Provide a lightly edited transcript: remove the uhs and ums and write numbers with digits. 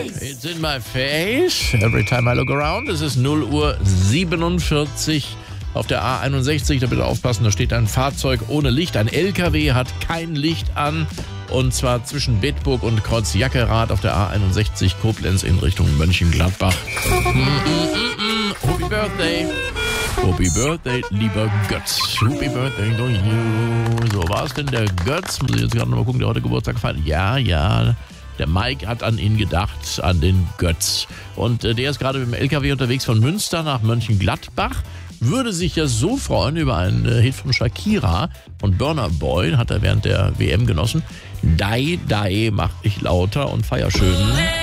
It's in my face. Every time I look around. Es ist 0:47 Uhr auf der A61. Da bitte aufpassen, da steht ein Fahrzeug ohne Licht. Ein LKW hat kein Licht an. Und zwar zwischen Bedburg und Kreuz Jackerath auf der A61 Koblenz in Richtung Mönchengladbach. Happy Birthday. Happy Birthday, lieber Götz. Happy Birthday to you. So, war es denn der Götz? Muss ich jetzt gerade nochmal gucken, der heute Geburtstag feiert. Ja. Der Mike hat an ihn gedacht, an den Götz. Und der ist gerade mit dem LKW unterwegs von Münster nach Mönchengladbach. Würde sich ja so freuen über einen Hit von Shakira und Burna Boy, hat er während der WM genossen. Dai, mach ich lauter und feier schön.